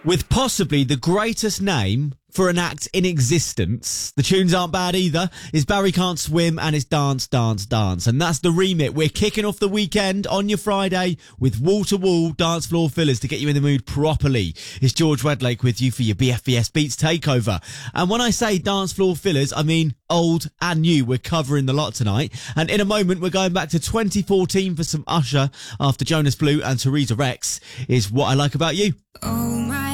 With possibly the greatest name for an act in existence. The tunes aren't bad either. It's Barry Can't Swim and it's Dance, Dance, Dance. And that's the remit. We're kicking off the weekend on your Friday with wall-to-wall dance floor fillers to get you in the mood properly. It's George Wedlake with you for your BFBS Beats Takeover. And when I say dance floor fillers, I mean old and new. We're covering the lot tonight. And in a moment, we're going back to 2014 for some Usher after Jonas Blue and Teresa Rex is What I Like About You. Oh my